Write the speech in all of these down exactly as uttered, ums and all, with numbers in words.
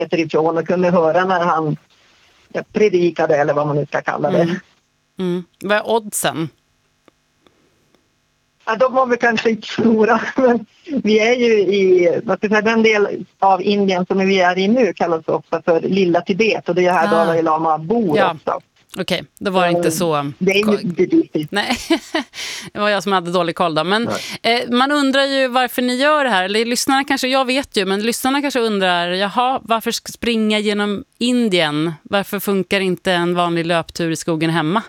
ifrån och kunde höra när han predikade eller vad man nu ska kalla det. Mm. Mm. Vad är oddsen? Ja, de var väl kanske inte stora, men vi är ju i, vad ska jag säga, den del av Indien som vi är i nu kallas också för Lilla Tibet, och det är här ah. Dalai Lama bor ja. också. Okej, okay. Det var inte så... Det är ju inte riktigt. Nej, det var jag som hade dålig koll då. Men eh, man undrar ju varför ni gör det här. Eller lyssnarna kanske, jag vet ju, men lyssnarna kanske undrar, jaha, varför ska springa genom Indien? Varför funkar inte en vanlig löptur i skogen hemma?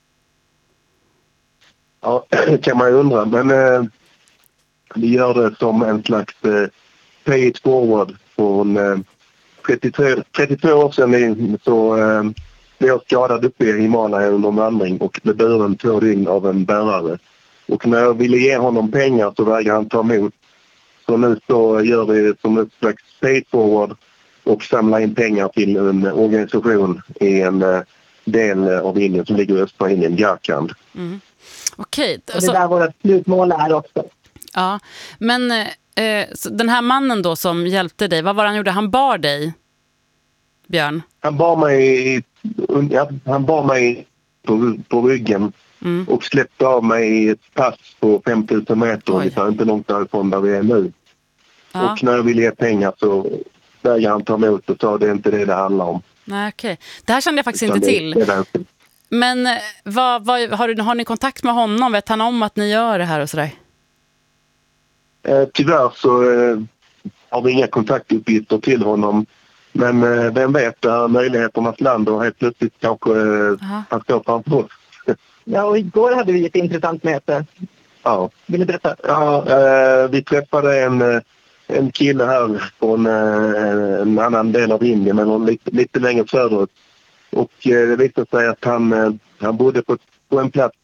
Ja, det kan man ju undra. Men eh, vi gör det som en slags eh, pay it forward. Från eh, trettiotre, trettiotvå år sedan så eh, blev jag skadad uppe i Himalaya under en vandring och blev buren två dygn av en bärare. Och när jag ville ge honom pengar så vägrade han ta emot. Så nu så gör vi det som ett slags pay it forward och samlar in pengar till en organisation i en eh, del av Indien som ligger i östra Indien, Jharkhand. Mm. Okej. Och det där våra slutmål är också. Ja, men eh, den här mannen då som hjälpte dig, vad var han gjorde? Han bar dig, Björn? Han bar mig, han bar mig på, på ryggen mm. och släppte av mig i ett pass på fem tusen meter. Det är inte långt därifrån där vi är nu. Ja. Och när jag ville ge pengar så vägrade han ta emot och sa det är inte det det handlar om. Nej, okej. Det här kände jag faktiskt Utan inte till. Det, det Men vad, vad, har, du, har ni kontakt med honom? Vet han om att ni gör det här och sådär? Eh, tyvärr så eh, har vi inga kontaktuppgifter till honom. Men eh, vem vet, det är möjligheternas land och helt plötsligt kanske eh, han står framför oss. Ja, och igår hade vi ett intressant möte. Ja. Vill du berätta? Ja, eh, vi träffade en, en kille här från eh, en annan del av Indien, men lite, lite längre söderut. Och eh, det visade sig att han, eh, han bodde på, på en plats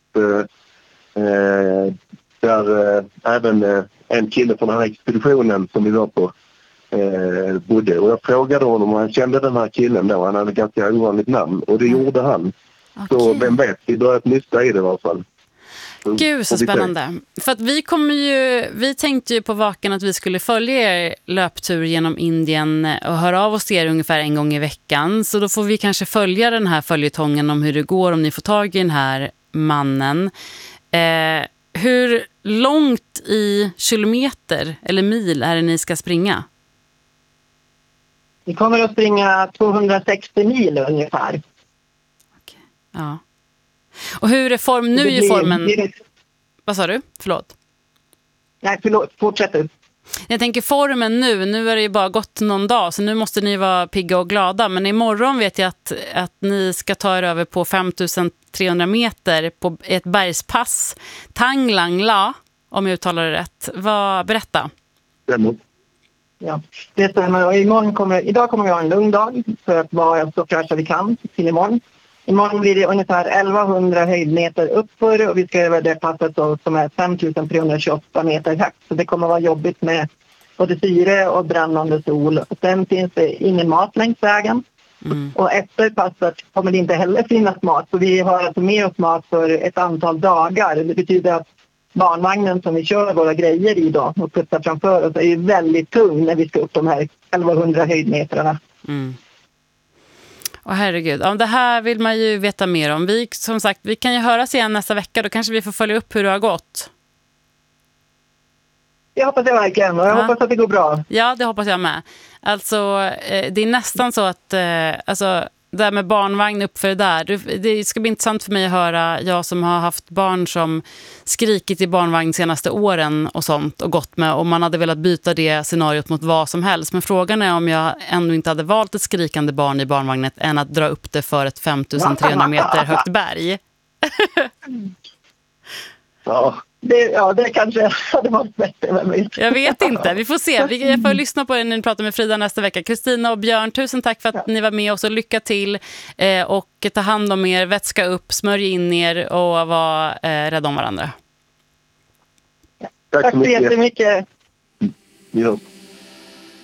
eh, där eh, även eh, en kille från den här expeditionen som vi var på eh, bodde. Och jag frågade honom om han kände den här killen då. Han hade ganska ovanligt namn och det mm. gjorde han. Okay. Så vem vet, vi började nysta i det i alla fall. Gud så spännande. För att vi kommer ju, vi tänkte ju på Vaken att vi skulle följa er löptur genom Indien och höra av oss till er ungefär en gång i veckan. Så då får vi kanske följa den här följetongen om hur det går om ni får tag i den här mannen. Eh, hur långt i kilometer eller mil är det ni ska springa? Vi kommer att springa tvåhundrasextio mil ungefär. Okej, ja. Och hur är form nu i formen? Blir... Vad sa du? Förlåt. Nej, förlåt. Fortsätt du. Jag tänker formen nu. Nu är det ju bara gått någon dag. Så nu måste ni vara pigga och glada. Men imorgon vet jag att, att ni ska ta er över på femtusen trehundra meter på ett bergspass. Tanglangla, om jag uttalar det rätt. Vad, berätta. Stämmer. Ja, det stämmer. Och imorgon kommer, idag kommer vi ha en lugn dag för att vara så fräscha vi kan till imorgon. Imorgon blir det ungefär elvahundra höjdmeter uppför och vi ska över det passet som är femtusen trehundratjugoåtta meter högt. Så det kommer vara jobbigt med både syre och brännande sol. Och sen finns det ingen mat längs vägen. Mm. Och efter passet kommer det inte heller finnas mat. Så vi har alltså med oss mat för ett antal dagar. Det betyder att barnvagnen som vi kör våra grejer i då och puttar framför oss är ju väldigt tung när vi ska upp de här elvahundra höjdmetrarna. Mm. Åh herregud, ja, det här vill man ju veta mer om. Vi, som sagt, vi kan ju höras igen nästa vecka. Då kanske vi får följa upp hur det har gått. Jag hoppas det verkligen och jag ja. hoppas att det går bra. Ja, det hoppas jag med. Alltså, det är nästan så att alltså, det här med barnvagn uppför det där. Det ska bli intressant för mig att höra, jag som har haft barn som skrikit i barnvagn de senaste åren och sånt och gått med, och man hade velat byta det scenariot mot vad som helst. Men frågan är om jag ändå inte hade valt ett skrikande barn i barnvagnet än att dra upp det för ett femtusen trehundra meter högt berg. Ja. Det, ja, det kanske hade varit bättre med mig. Jag vet inte, vi får se. Vi får lyssna på det när ni pratar med Frida nästa vecka. Kristina och Björn, tusen tack för att ja. ni var med oss och lycka till. Eh, och ta hand om er, vätska upp, smörj in er och var eh, rädda om varandra. Ja. Tack, tack så jättemycket. Ja.